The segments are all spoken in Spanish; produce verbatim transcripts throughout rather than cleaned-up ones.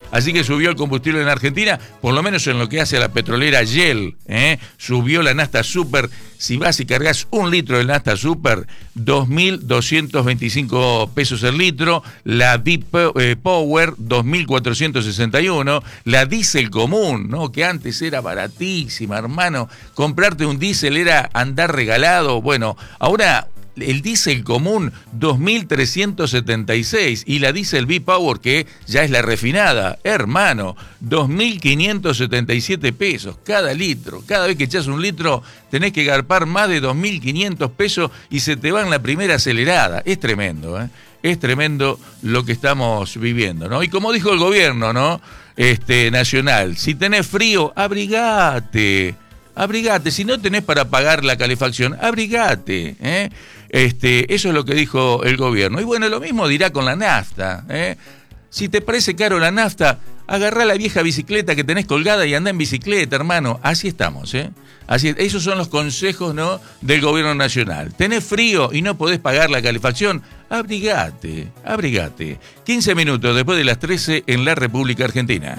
Así que subió el combustible en Argentina, por lo menos en lo que hace a la petrolera Shell, ¿eh? Subió la nafta super. Si vas y cargas un litro de nafta super, dos mil doscientos veinticinco pesos el litro. La Deep Power, dos mil cuatrocientos sesenta y uno. La diésel común, ¿no? Que antes era baratísima, hermano. Comprarte un diésel era andar regalado. Bueno, ahora el diésel común, dos mil trescientos setenta y seis, y la diésel V-Power, que ya es la refinada, hermano, dos mil quinientos setenta y siete pesos cada litro. Cada vez que echas un litro tenés que garpar más de dos mil quinientos pesos y se te va en la primera acelerada. Es tremendo, ¿eh? Es tremendo lo que estamos viviendo, ¿no? Y como dijo el gobierno, ¿no? Este, nacional, si tenés frío, abrigate. Abrigate, si no tenés para pagar la calefacción, abrigate, ¿eh? Este, eso es lo que dijo el gobierno. Y bueno, lo mismo dirá con la nafta, ¿eh? Si te parece caro la nafta, agarrá la vieja bicicleta que tenés colgada y andá en bicicleta, hermano. Así estamos, ¿eh? Así, esos son los consejos, ¿no?, del gobierno nacional. Tenés frío y no podés pagar la calefacción, abrigate, abrigate. quince minutos después de las trece en la República Argentina.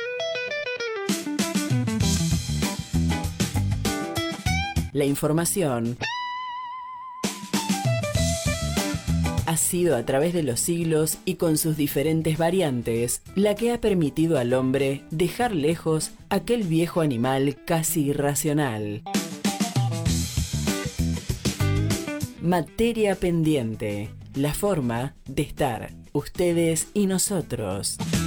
La información ha sido a través de los siglos y con sus diferentes variantes la que ha permitido al hombre dejar lejos aquel viejo animal casi irracional. Materia pendiente, la forma de estar ustedes y nosotros.